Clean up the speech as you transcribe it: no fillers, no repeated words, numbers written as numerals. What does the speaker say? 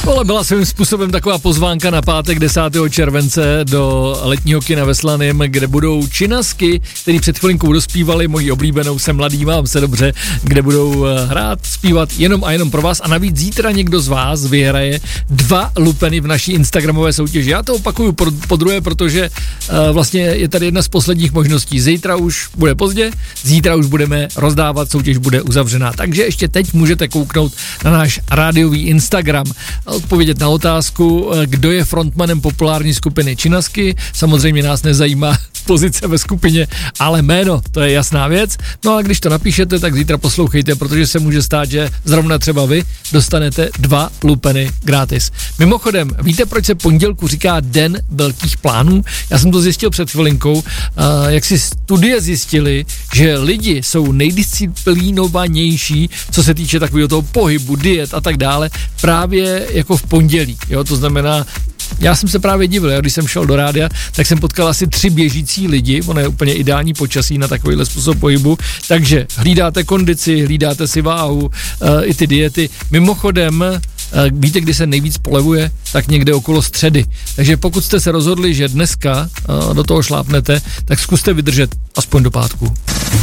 Tohle byla svým způsobem taková pozvánka na pátek 10. července do letního kina ve Slaném, kde budou Činasky, který před chvilinkou dospívali, mojí oblíbenou Jsem mladý, mám se dobře, kde budou hrát, zpívat jenom a jenom pro vás a navíc zítra někdo z vás vyhraje 2 lupeny v naší instagramové soutěži. Já to opakuju po druhé, protože vlastně je tady jedna z posledních možností. Zítra už bude pozdě, zítra už budeme rozdávat, soutěž bude uzavřená. Takže ještě teď můžete kouknout na náš rádiový Instagram, odpovědět na otázku, kdo je frontmanem populární skupiny Činasky. Samozřejmě nás nezajímá pozice ve skupině, ale jméno, to je jasná věc. No a když to napíšete, tak zítra poslouchejte, protože se může stát, že zrovna třeba vy dostanete 2 lupeny gratis. Mimochodem, víte, proč se pondělku říká Den velkých plánů? Já jsem to zjistil před chvilinkou, jak si studie zjistily, že lidi jsou nejdisciplinovanější, co se týče takového toho pohybu, diet a tak dále, právě jako v pondělí. Jo, to znamená, já jsem se právě divil, když jsem šel do rádia, tak jsem potkal asi 3 běžící lidi, ono je úplně ideální počasí na takovýhle způsob pohybu, takže hlídáte kondici, hlídáte si váhu, i ty diety. Mimochodem, víte, kdy se nejvíc polevuje? Tak někde okolo středy. Takže pokud jste se rozhodli, že dneska do toho šlápnete, tak zkuste vydržet aspoň do pátku.